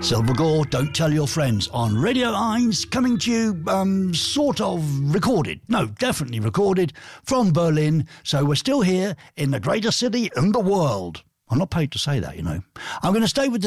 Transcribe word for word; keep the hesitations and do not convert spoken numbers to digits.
Silver Gore, Don't Tell Your Friends on Radio Eins, coming to you um, sort of recorded. No, definitely recorded from Berlin. So we're still here in the greatest city in the world. I'm not paid to say that, you know. I'm going to stay with the